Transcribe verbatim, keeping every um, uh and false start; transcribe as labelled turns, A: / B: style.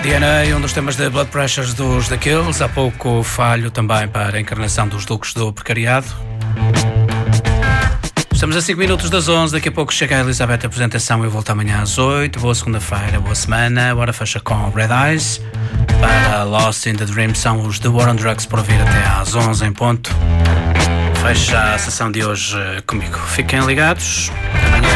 A: D N A, um dos temas de Blood Pressures dos The Kills. Há pouco falho também para a encarnação dos Duques do Precariado. Estamos a cinco minutos das onze, daqui a pouco chega a Elizabeth a apresentação. Eu volto amanhã às oito. Boa segunda-feira, boa semana. Agora fecha com Red Eyes. Para Lost in the Dream são os The War on Drugs por ouvir até às onze em ponto. Fecha a sessão de hoje comigo. Fiquem ligados.